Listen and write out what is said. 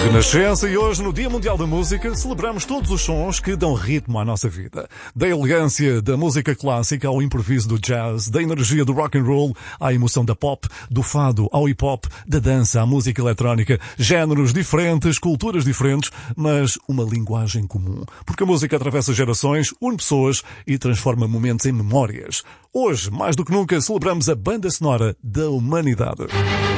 Renascença, e hoje, no Dia Mundial da Música, celebramos todos os sons que dão ritmo à nossa vida. Da elegância da música clássica ao improviso do jazz, da energia do rock and roll à emoção da pop, do fado ao hip hop, da dança à música eletrónica. Géneros diferentes, culturas diferentes, mas uma linguagem comum. Porque a música atravessa gerações, une pessoas e transforma momentos em memórias. Hoje, mais do que nunca, celebramos a banda sonora da humanidade.